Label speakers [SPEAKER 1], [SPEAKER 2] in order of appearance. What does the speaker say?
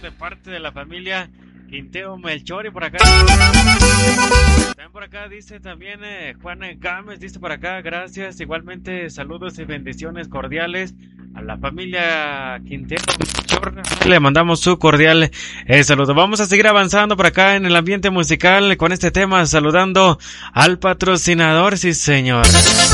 [SPEAKER 1] de parte de la familia Quinteo Melchor. Y por acá también por acá dice también Juan Gámez, dice por acá, gracias, igualmente saludos y bendiciones cordiales a la familia Quintero Melchor. Le mandamos su cordial saludo. Vamos a seguir avanzando por acá en el ambiente musical con este tema, saludando al patrocinador, sí señor.